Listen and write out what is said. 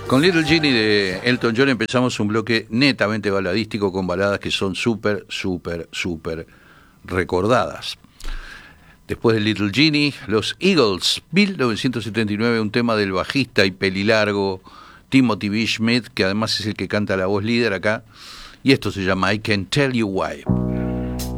Con Little Genie de Elton John empezamos un bloque netamente baladístico con baladas que son súper recordadas. Después de Little Genie, los Eagles, 1979, un tema del bajista y pelilargo Timothy B. Schmit, que además es el que canta la voz líder acá, y esto se llama I Can't Tell You Why.